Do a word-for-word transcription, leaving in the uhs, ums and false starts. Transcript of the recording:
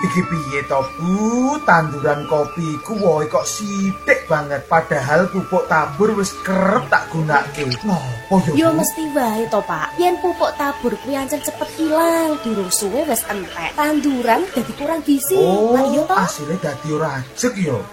Iki piye to Bu, tanduran kopi ku wohe kok sithik banget padahal pupuk tabur wis kerep tak gunake. Ngopo yo? Yo mesti wae to, Pak. Yen pupuk tabur kuwi ancen cepet ilang, durung suwe wis entek. Tanduran dadi kurang gizi. Oh, Lah iya to? asile dadi ora ajeg yo.